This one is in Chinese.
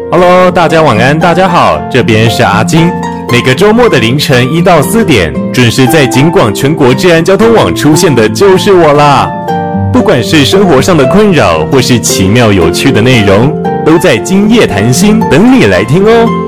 Hello， 大家晚安，大家好，这边是阿金。每个周末的凌晨1到4点，准时在警广全国治安交通网出现的就是我啦。不管是生活上的困扰，或是奇妙有趣的内容，都在今夜谈心等你来听哦。